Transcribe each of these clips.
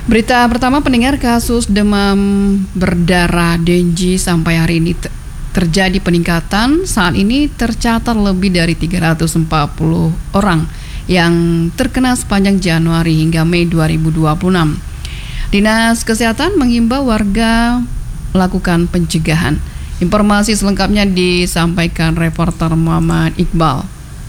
Berita pertama, pendengar, kasus demam berdarah Dengue sampai hari ini terjadi peningkatan. Saat ini tercatat lebih dari 340 orang yang terkena sepanjang Januari hingga Mei 2026. Dinas Kesehatan mengimbau warga melakukan pencegahan. Informasi selengkapnya disampaikan reporter Muhammad Iqbal.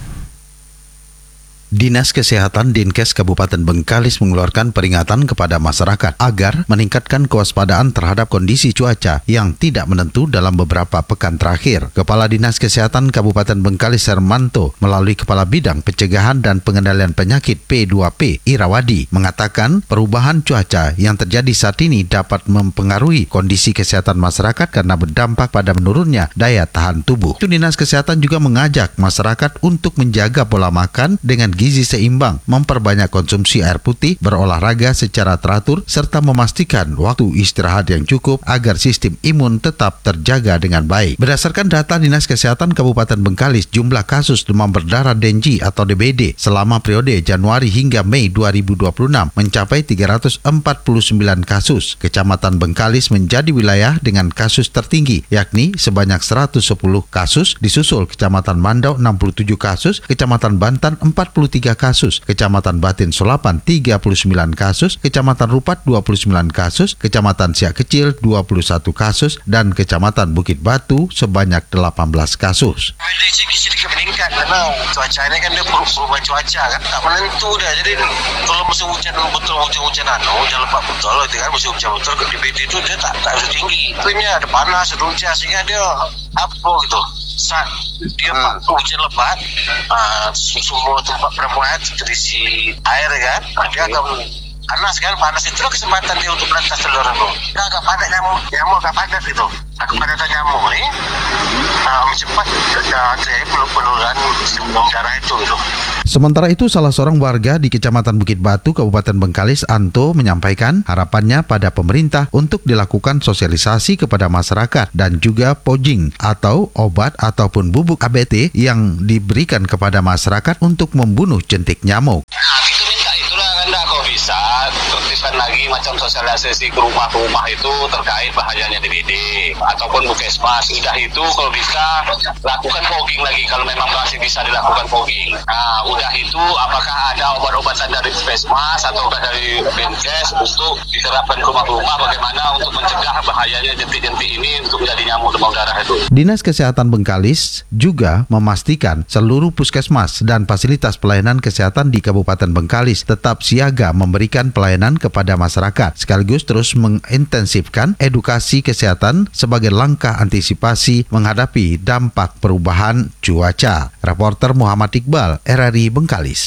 Dinas Kesehatan Dinkes Kabupaten Bengkalis mengeluarkan peringatan kepada masyarakat agar meningkatkan kewaspadaan terhadap kondisi cuaca yang tidak menentu dalam beberapa pekan terakhir. Kepala Dinas Kesehatan Kabupaten Bengkalis Hermanto melalui Kepala Bidang Pencegahan dan Pengendalian Penyakit P2P Irawadi mengatakan perubahan cuaca yang terjadi saat ini dapat mempengaruhi kondisi kesehatan masyarakat karena berdampak pada menurunnya daya tahan tubuh. Dinas Kesehatan juga mengajak masyarakat untuk menjaga pola makan dengan gizi seimbang, memperbanyak konsumsi air putih, berolahraga secara teratur, serta memastikan waktu istirahat yang cukup agar sistem imun tetap terjaga dengan baik. Berdasarkan data Dinas Kesehatan Kabupaten Bengkalis, jumlah kasus demam berdarah Dengue atau DBD selama periode Januari hingga Mei 2026 mencapai 349 kasus. Kecamatan Bengkalis menjadi wilayah dengan kasus tertinggi, yakni sebanyak 110 kasus, disusul Kecamatan Mandau 67 kasus, Kecamatan Bantan 43 kasus, Kecamatan Batin Solapan 39 kasus, Kecamatan Rupat 29 kasus, Kecamatan Siak Kecil 21 kasus, dan Kecamatan Bukit Batu sebanyak 18 kasus. Prediksi sedikit meningkat karena cuaca ini kan dia perubahan cuaca kan tak menentu dah. Jadi kalau musim hujan betul, hujan lebat betul, itu kan musim hujan betul, DBD itu dia tak tinggi. Iklimnya ada panas, ada hujan, sehingga dia apa gitu. Saat dia hujan lebat, semua tempat perempuan terisi air kan, dia akan panas itulah kesempatan dia untuk menetas telur itu. Dia agak padat nyamuk agak padat gitu. Kepadatan nyamuk ini cepat terjadi penurunan demam darah itu gitu. Sementara itu, salah seorang warga di Kecamatan Bukit Batu, Kabupaten Bengkalis, Anto, menyampaikan harapannya pada pemerintah untuk dilakukan sosialisasi kepada masyarakat dan juga pojing atau obat ataupun bubuk ABT yang diberikan kepada masyarakat untuk membunuh jentik nyamuk. Kita minta itulah kan kalau bisa tertibkan lagi macam sosialisasi ke rumah-rumah itu terkait bahayanya DBD ataupun Puskesmas. Udah itu kalau bisa lakukan fogging lagi kalau memang masih bisa dilakukan fogging. Nah, udah itu apakah ada obat-obatan dari Puskesmas atau dari Dinkes untuk diterapkan ke rumah-rumah bagaimana untuk mencegah bahayanya jentik-jentik ini untuk menjadi nyamuk demam darah itu. Dinas Kesehatan Bengkalis juga memastikan seluruh puskesmas dan fasilitas pelayanan kesehatan di Kabupaten Bengkalis tetap siaga memberikan pelayanan kepada masyarakat, sekaligus terus mengintensifkan edukasi kesehatan sebagai langkah antisipasi menghadapi dampak perubahan cuaca. Reporter Muhammad Iqbal, RRI Bengkalis.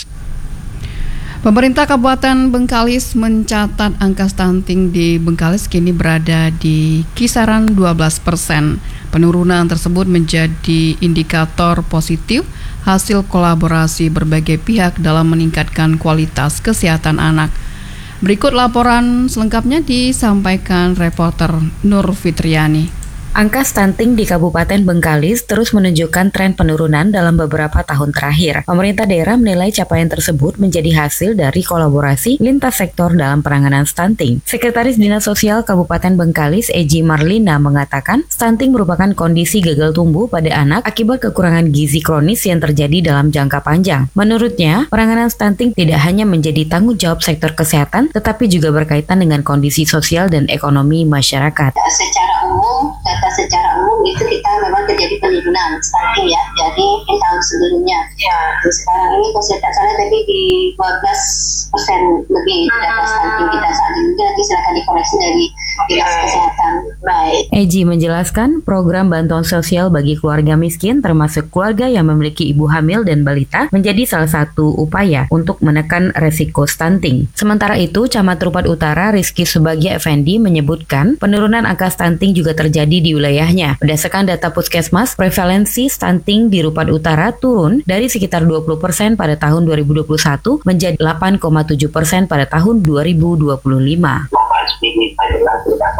Pemerintah Kabupaten Bengkalis mencatat angka stunting di Bengkalis kini berada di kisaran 12%. Penurunan tersebut menjadi indikator positif hasil kolaborasi berbagai pihak dalam meningkatkan kualitas kesehatan anak. Berikut laporan selengkapnya disampaikan reporter Nur Fitriani. Angka stunting di Kabupaten Bengkalis terus menunjukkan tren penurunan dalam beberapa tahun terakhir. Pemerintah daerah menilai capaian tersebut menjadi hasil dari kolaborasi lintas sektor dalam penanganan stunting. Sekretaris Dinas Sosial Kabupaten Bengkalis, Eji Marlina, mengatakan stunting merupakan kondisi gagal tumbuh pada anak akibat kekurangan gizi kronis yang terjadi dalam jangka panjang. Menurutnya, penanganan stunting tidak hanya menjadi tanggung jawab sektor kesehatan, tetapi juga berkaitan dengan kondisi sosial dan ekonomi masyarakat. Secara umum itu kita memang terjadi penurunan stunting ya. Jadi tahun sebelumnya sekarang ini kalau saya tak salah tadi di 12% lebih data stunting kita saat ini. Nanti silakan dikoreksi dari Dinas Kesehatan. Baik. Eji menjelaskan program bantuan sosial bagi keluarga miskin termasuk keluarga yang memiliki ibu hamil dan balita menjadi salah satu upaya untuk menekan resiko stunting. Sementara itu, Camat Rupat Utara Rizky Subagia Effendi menyebutkan penurunan angka stunting juga terjadi di wilayahnya. Berdasarkan data Puskesmas, prevalensi stunting di Rupat Utara turun dari sekitar 20% pada tahun 2021 menjadi 8,7% pada tahun 2025.